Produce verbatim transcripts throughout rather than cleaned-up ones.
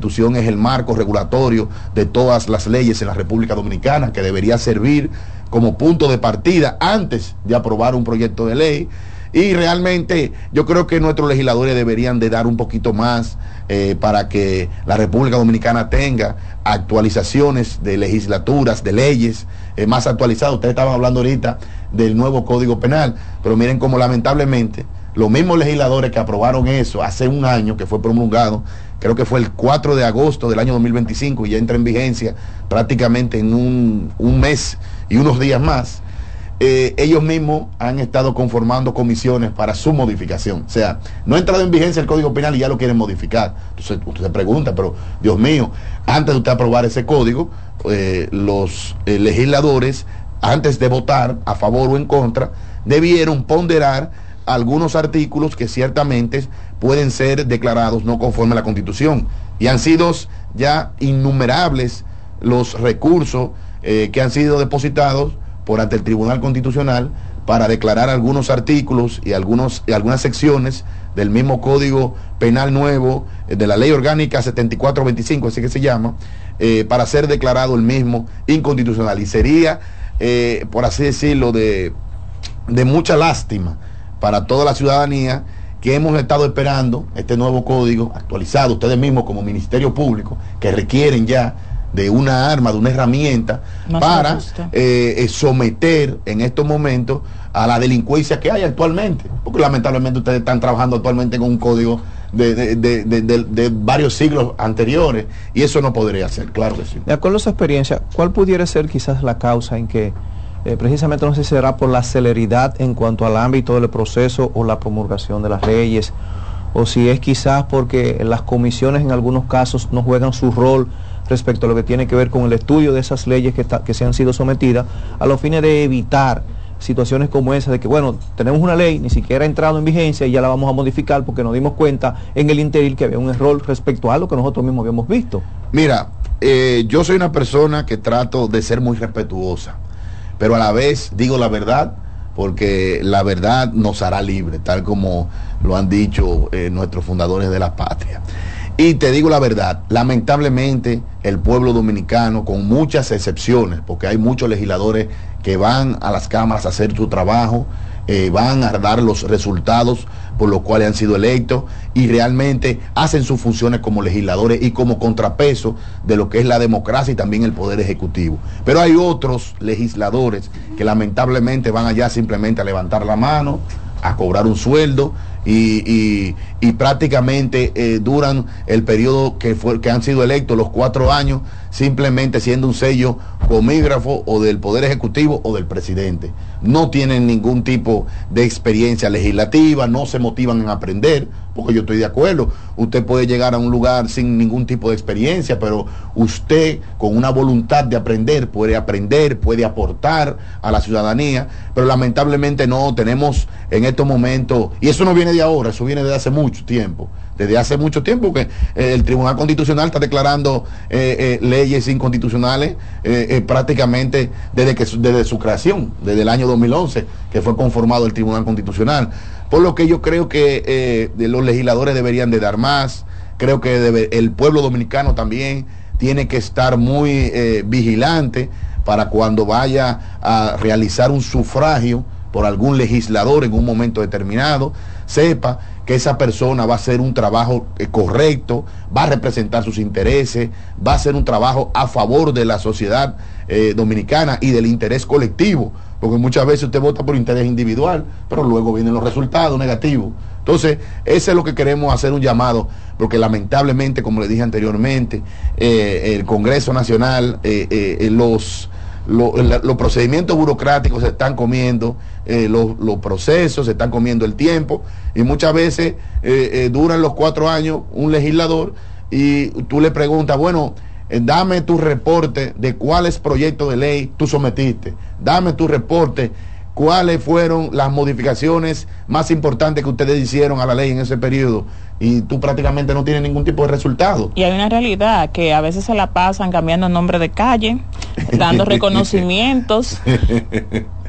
Constitución es el marco regulatorio de todas las leyes en la República Dominicana, que debería servir como punto de partida antes de aprobar un proyecto de ley. Y realmente yo creo que nuestros legisladores deberían de dar un poquito más eh, para que la República Dominicana tenga actualizaciones de legislaturas, de leyes eh, más actualizadas. Ustedes estaban hablando ahorita del nuevo Código Penal, pero miren cómo lamentablemente los mismos legisladores que aprobaron eso hace un año, que fue promulgado, creo que fue el cuatro de agosto del año dos mil veinticinco, y ya entra en vigencia prácticamente en un, un mes y unos días más. Eh, ellos mismos han estado conformando comisiones para su modificación. O sea, no ha entrado en vigencia el Código Penal y ya lo quieren modificar. Entonces usted se pregunta, pero Dios mío, antes de usted aprobar ese código, eh, los eh, legisladores, antes de votar a favor o en contra, debieron ponderar algunos artículos que ciertamente pueden ser declarados no conforme a la Constitución. Y han sido ya innumerables los recursos eh, que han sido depositados por ante el Tribunal Constitucional para declarar algunos artículos y, algunos, y algunas secciones del mismo Código Penal nuevo, eh, de la Ley Orgánica setenta y cuatro veinticinco, así que se llama, eh, para ser declarado el mismo inconstitucional. Y sería, eh, por así decirlo, de, de mucha lástima para toda la ciudadanía que hemos estado esperando este nuevo código actualizado, ustedes mismos como Ministerio Público, que requieren ya de una arma, de una herramienta más para eh, eh, someter en estos momentos a la delincuencia que hay actualmente, porque lamentablemente ustedes están trabajando actualmente con un código de, de, de, de, de, de varios siglos anteriores, y eso no podría ser, claro que sí. De acuerdo a su experiencia, ¿cuál pudiera ser quizás la causa en que eh, precisamente no sé si será por la celeridad en cuanto al ámbito del proceso o la promulgación de las leyes, o si es quizás porque las comisiones en algunos casos no juegan su rol respecto a lo que tiene que ver con el estudio de esas leyes que, que se han sido sometidas, a los fines de evitar situaciones como esa, de que bueno, tenemos una ley, ni siquiera ha entrado en vigencia y ya la vamos a modificar porque nos dimos cuenta en el interín que había un error respecto a algo que nosotros mismos habíamos visto. Mira, eh, yo soy una persona que trato de ser muy respetuosa, pero a la vez digo la verdad, porque la verdad nos hará libre, tal como lo han dicho eh, nuestros fundadores de la patria. Y te digo la verdad, lamentablemente el pueblo dominicano, con muchas excepciones, porque hay muchos legisladores que van a las cámaras a hacer su trabajo, eh, van a dar los resultados por los cuales han sido electos y realmente hacen sus funciones como legisladores y como contrapeso de lo que es la democracia y también el poder ejecutivo. Pero hay otros legisladores que lamentablemente van allá simplemente a levantar la mano, a cobrar un sueldo y, y, y prácticamente eh, duran el periodo que, fue, que han sido electos, los cuatro años, simplemente siendo un sello comígrafo o del Poder Ejecutivo o del presidente. No tienen ningún tipo de experiencia legislativa, no se motivan en aprender, porque yo estoy de acuerdo, usted puede llegar a un lugar sin ningún tipo de experiencia, pero usted con una voluntad de aprender puede aprender, puede aportar a la ciudadanía, pero lamentablemente no tenemos en estos momentos, y eso no viene de ahora, eso viene de hace mucho tiempo, desde hace mucho tiempo que eh, el Tribunal Constitucional está declarando eh, eh, leyes inconstitucionales eh, eh, prácticamente desde, que, desde su creación, desde el año dos mil once, que fue conformado el Tribunal Constitucional. Por lo que yo creo que eh, los legisladores deberían de dar más, creo que debe, el pueblo dominicano también tiene que estar muy eh, vigilante para cuando vaya a realizar un sufragio por algún legislador en un momento determinado, sepa que esa persona va a hacer un trabajo eh, correcto, va a representar sus intereses, va a hacer un trabajo a favor de la sociedad eh, dominicana y del interés colectivo, porque muchas veces usted vota por interés individual, pero luego vienen los resultados negativos. Entonces, eso es lo que queremos hacer un llamado, porque lamentablemente, como le dije anteriormente, eh, el Congreso Nacional, eh, eh, los... Los, los procedimientos burocráticos se están comiendo eh, los, los procesos, se están comiendo el tiempo, y muchas veces eh, eh, duran los cuatro años un legislador y tú le preguntas, bueno, eh, dame tu reporte de cuáles proyectos de ley tú sometiste, dame tu reporte, cuáles fueron las modificaciones más importantes que ustedes hicieron a la ley en ese periodo, y tú prácticamente no tienes ningún tipo de resultado. Y hay una realidad que a veces se la pasan cambiando nombre de calle, dando reconocimientos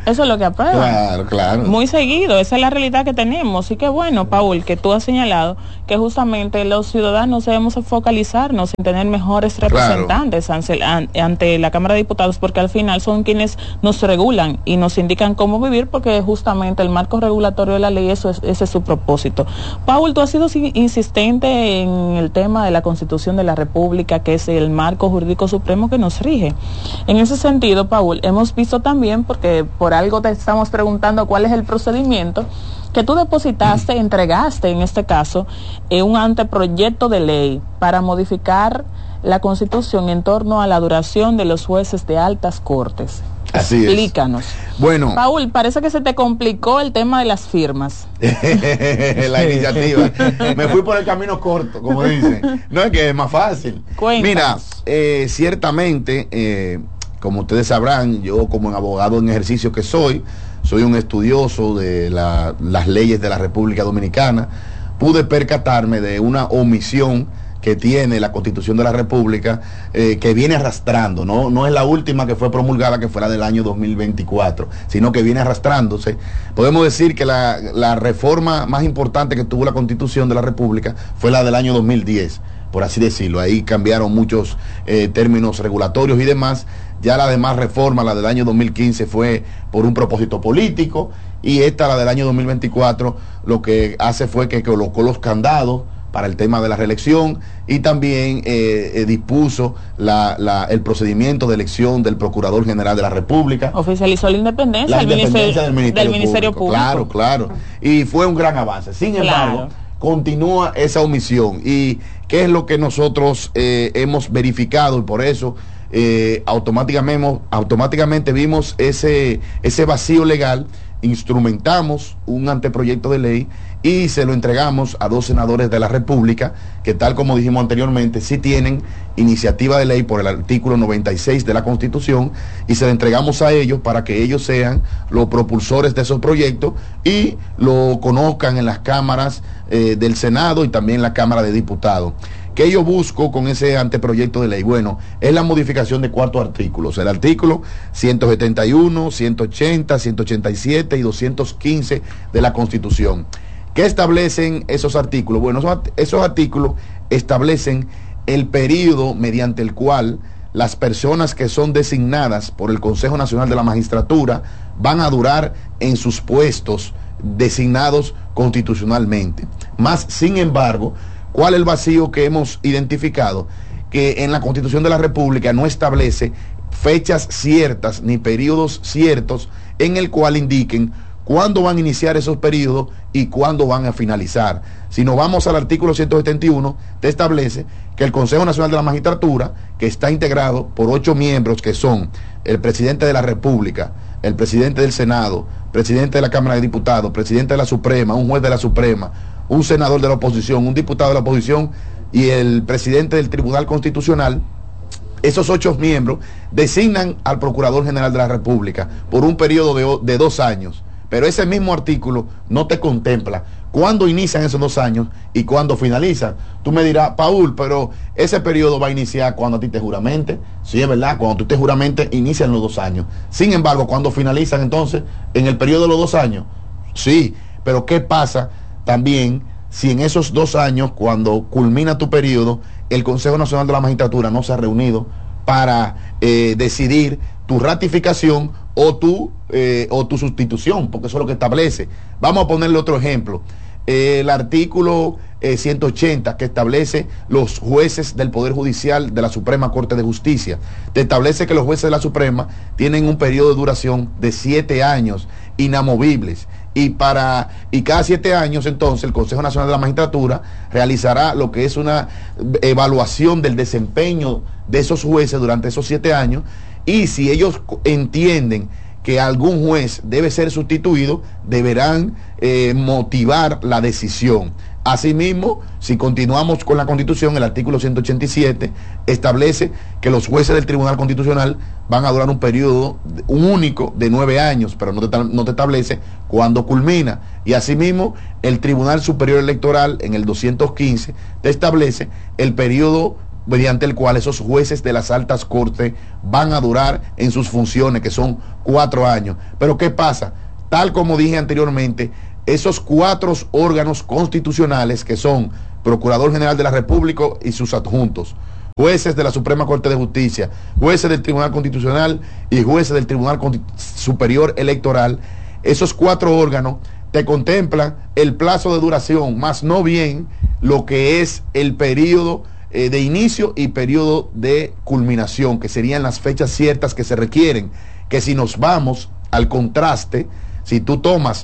Eso es lo que aprueban. Claro, claro. Muy seguido, esa es la realidad que tenemos. Y qué bueno, Paul, que tú has señalado que justamente los ciudadanos debemos focalizarnos en tener mejores representantes claro. ante la Cámara de Diputados, porque al final son quienes nos regulan y nos indican cómo vivir, porque justamente el marco regulatorio de la ley, eso es, ese es su propósito. Paul, tú has sido insistente en el tema de la Constitución de la República, que es el marco jurídico supremo que nos rige. En ese sentido, Paul, hemos visto también, porque por algo te estamos preguntando cuál es el procedimiento, que tú depositaste, entregaste en este caso, eh, un anteproyecto de ley para modificar la Constitución en torno a la duración de los jueces de altas cortes. Así Explícanos. Es. Bueno, Paul, parece que se te complicó el tema de las firmas. La iniciativa. Me fui por el camino corto, como dicen. No es que es más fácil. Cuéntanos. Mira, eh, ciertamente, eh, como ustedes sabrán, yo como un abogado en ejercicio que soy, soy un estudioso de la, las leyes de la República Dominicana, pude percatarme de una omisión que tiene la Constitución de la República, eh, que viene arrastrando, ¿no? No es la última que fue promulgada, que fue la del año dos mil veinticuatro, sino que viene arrastrándose. Podemos decir que la, la reforma más importante que tuvo la Constitución de la República fue la del año dos mil diez, por así decirlo. Ahí cambiaron muchos eh, términos regulatorios y demás. Ya la demás reforma, la del año dos mil quince, fue por un propósito político, y esta, la del año dos mil veinticuatro, lo que hace fue que colocó los candados para el tema de la reelección, y también eh, eh, dispuso la, la, el procedimiento de elección del Procurador General de la República. Oficializó la independencia, la del, independencia ministerio, del, Ministerio, del Ministerio Público. Público. Claro, claro. Y fue un gran avance. Sin embargo, claro, continúa esa omisión. ¿Y qué es lo que nosotros eh, hemos verificado? Y por eso eh, automáticamente, automáticamente vimos ese, ese vacío legal, instrumentamos un anteproyecto de ley y se lo entregamos a dos senadores de la República, que, tal como dijimos anteriormente, sí tienen iniciativa de ley por el artículo noventa y seis de la Constitución, y se lo entregamos a ellos para que ellos sean los propulsores de esos proyectos y lo conozcan en las cámaras eh, del Senado y también en la Cámara de Diputados. ¿Qué yo busco con ese anteproyecto de ley? Bueno, es la modificación de cuatro artículos: el artículo ciento setenta y uno, ciento ochenta, ciento ochenta y siete y doscientos quince de la Constitución. ¿Qué establecen esos artículos? Bueno, esos, esos artículos establecen el periodo mediante el cual las personas que son designadas por el Consejo Nacional de la Magistratura van a durar en sus puestos designados constitucionalmente. Más, sin embargo, ¿cuál es el vacío que hemos identificado? Que en la Constitución de la República no establece fechas ciertas ni periodos ciertos en el cual indiquen cuándo van a iniciar esos periodos y cuándo van a finalizar. Si nos vamos al artículo ciento setenta y uno, te establece que el Consejo Nacional de la Magistratura, que está integrado por ocho miembros, que son el presidente de la República, el presidente del Senado, presidente de la Cámara de Diputados, presidente de la Suprema, un juez de la Suprema, un senador de la oposición, un diputado de la oposición y el presidente del Tribunal Constitucional, esos ocho miembros designan al Procurador General de la República por un periodo de, de dos años. Pero ese mismo artículo no te contempla cuándo inician esos dos años y cuándo finalizan. Tú me dirás, Paul, pero ese periodo va a iniciar cuando a ti te juramente. Sí, es verdad, cuando tú te juramente inician los dos años. Sin embargo, cuando finalizan entonces, en el periodo de los dos años, sí, pero ¿qué pasa también si en esos dos años, cuando culmina tu periodo, el Consejo Nacional de la Magistratura no se ha reunido para eh, decidir tu ratificación o tu, eh, o tu sustitución? Porque eso es lo que establece. Vamos a ponerle otro ejemplo. Eh, el artículo eh, ciento ochenta, que establece los jueces del Poder Judicial de la Suprema Corte de Justicia, te establece que los jueces de la Suprema tienen un periodo de duración de siete años inamovibles. Y, para, y cada siete años, entonces, el Consejo Nacional de la Magistratura realizará lo que es una evaluación del desempeño de esos jueces durante esos siete años, y si ellos entienden que algún juez debe ser sustituido, deberán eh, motivar la decisión. Asimismo, si continuamos con la Constitución, el artículo ciento ochenta y siete establece que los jueces del Tribunal Constitucional van a durar un periodo un único de nueve años, pero no te, no te establece cuándo culmina. Y asimismo, el Tribunal Superior Electoral, en el doscientos quince, te establece el periodo mediante el cual esos jueces de las altas cortes van a durar en sus funciones, que son cuatro años. Pero ¿qué pasa? Tal como dije anteriormente, esos cuatro órganos constitucionales, que son Procurador General de la República y sus adjuntos, jueces de la Suprema Corte de Justicia, jueces del Tribunal Constitucional y jueces del Tribunal Superior Electoral, esos cuatro órganos te contemplan el plazo de duración, más no bien lo que es el periodo eh, de inicio y periodo de culminación, que serían las fechas ciertas que se requieren, que si nos vamos al contraste, si tú tomas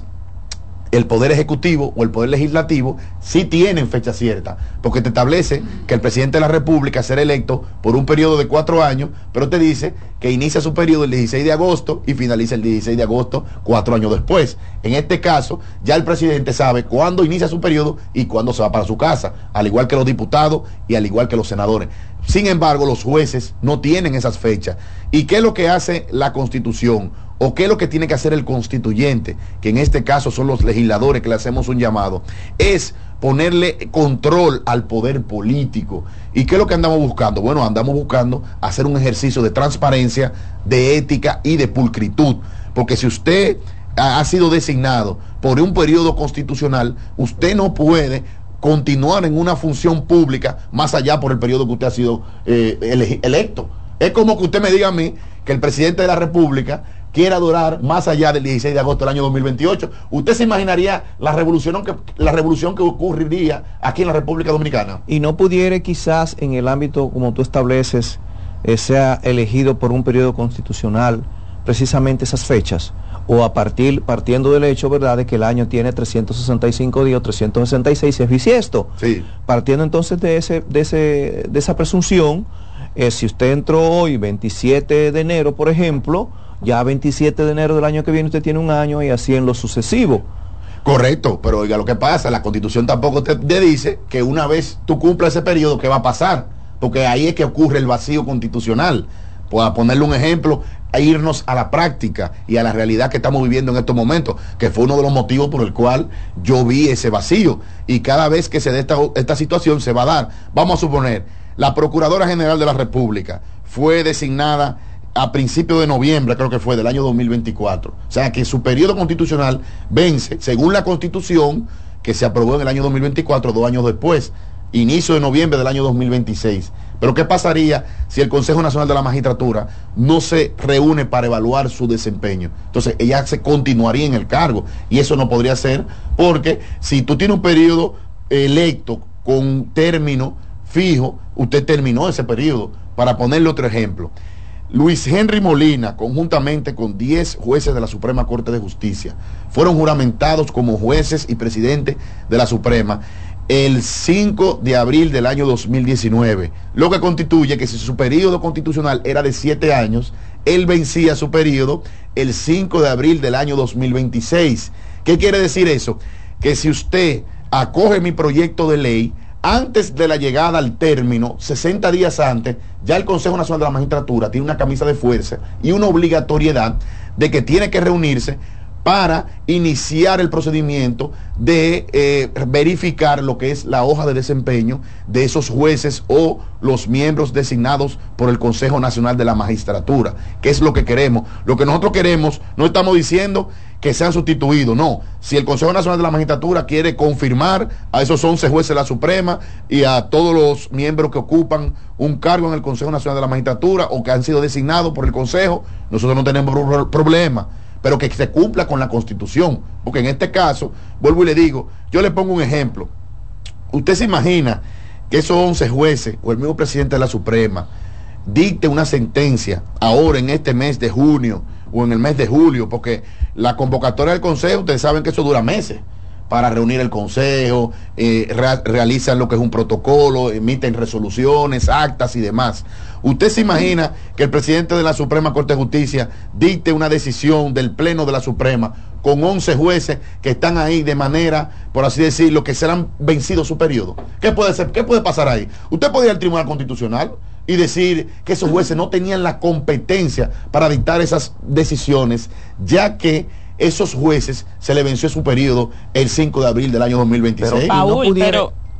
el Poder Ejecutivo o el Poder Legislativo, sí tienen fecha cierta, porque te establece que el presidente de la República será electo por un periodo de cuatro años, pero te dice que inicia su periodo el dieciséis de agosto y finaliza el dieciséis de agosto, cuatro años después. En este caso, ya el presidente sabe cuándo inicia su periodo y cuándo se va para su casa, al igual que los diputados y al igual que los senadores. Sin embargo, los jueces no tienen esas fechas. ¿Y qué es lo que hace la Constitución? ¿O qué es lo que tiene que hacer el constituyente? Que en este caso son los legisladores que le hacemos un llamado. Es ponerle control al poder político. ¿Y qué es lo que andamos buscando? Bueno, andamos buscando hacer un ejercicio de transparencia, de ética y de pulcritud. Porque si usted ha sido designado por un periodo constitucional, usted no puede continuar en una función pública más allá por el periodo que usted ha sido eh, ele electo. Es como que usted me diga a mí que el presidente de la República quiera durar más allá del dieciséis de agosto del año dos mil veintiocho. ¿Usted se imaginaría la revolución que, la revolución que ocurriría aquí en la República Dominicana? Y no pudiera quizás en el ámbito como tú estableces, eh, sea elegido por un periodo constitucional precisamente esas fechas, o a partir, partiendo del hecho, ¿verdad?, de que el año tiene trescientos sesenta y cinco días o trescientos sesenta y seis si es bisiesto. Sí. Partiendo entonces de, ese, de, ese, de esa presunción, eh, si usted entró hoy veintisiete de enero, por ejemplo, ya veintisiete de enero del año que viene usted tiene un año y así en lo sucesivo. Correcto, pero oiga lo que pasa, la Constitución tampoco te, te dice que una vez tú cumplas ese periodo, ¿qué va a pasar? Porque ahí es que ocurre el vacío constitucional. Para ponerle un ejemplo, a irnos a la práctica y a la realidad que estamos viviendo en estos momentos, que fue uno de los motivos por el cual yo vi ese vacío. Y cada vez que se dé esta, esta situación se va a dar. Vamos a suponer, la Procuradora General de la República fue designada a principios de noviembre, creo que fue, del año dos mil veinticuatro. O sea que su periodo constitucional vence, según la Constitución, que se aprobó en el año dos mil veinticuatro, dos años después, inicio de noviembre del año dos mil veintiséis. Pero ¿qué pasaría si el Consejo Nacional de la Magistratura no se reúne para evaluar su desempeño? Entonces ella se continuaría en el cargo, y eso no podría ser, porque si tú tienes un periodo electo con término fijo, usted terminó ese periodo. Para ponerle otro ejemplo, Luis Henry Molina, conjuntamente con diez jueces de la Suprema Corte de Justicia, fueron juramentados como jueces y presidentes de la Suprema el cinco de abril del año dos mil diecinueve, lo que constituye que si su periodo constitucional era de siete años, él vencía su periodo el cinco de abril del año dos mil veintiséis. ¿Qué quiere decir eso? Que si usted acoge mi proyecto de ley, antes de la llegada al término, sesenta días antes, ya el Consejo Nacional de la Magistratura tiene una camisa de fuerza y una obligatoriedad de que tiene que reunirse para iniciar el procedimiento de eh, verificar lo que es la hoja de desempeño de esos jueces o los miembros designados por el Consejo Nacional de la Magistratura. ¿Qué es lo que queremos? Lo que nosotros queremos, no estamos diciendo que sean sustituidos, no. Si el Consejo Nacional de la Magistratura quiere confirmar a esos once jueces de la Suprema y a todos los miembros que ocupan un cargo en el Consejo Nacional de la Magistratura o que han sido designados por el Consejo, nosotros no tenemos problema, pero que se cumpla con la Constitución. Porque en este caso, vuelvo y le digo, yo le pongo un ejemplo. Usted se imagina que esos once jueces o el mismo presidente de la Suprema dicte una sentencia ahora en este mes de junio o en el mes de julio, porque la convocatoria del Consejo, ustedes saben que eso dura meses para reunir el Consejo, eh, re realizan lo que es un protocolo, emiten resoluciones, actas y demás. ¿Usted se imagina que el presidente de la Suprema Corte de Justicia dicte una decisión del Pleno de la Suprema con once jueces que están ahí de manera, por así decirlo, que serán vencidos su periodo? ¿Qué puede ser? ¿Qué puede pasar ahí? Usted puede ir al Tribunal Constitucional y decir que esos jueces no tenían la competencia para dictar esas decisiones, ya que esos jueces se le venció su periodo el cinco de abril del año dos mil veintiséis. Pero, Paul, no pudiera... pero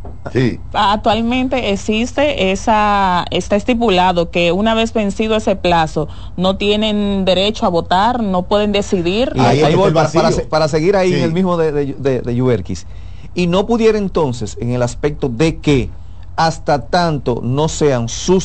Sí. Actualmente existe esa, está estipulado que una vez vencido ese plazo no tienen derecho a votar, no pueden decidir. Y ahí, ahí voy para, para, para seguir ahí sí. en el mismo de, de, de, de Yuerquis. Y no pudiera entonces, en el aspecto de que hasta tanto no sean sus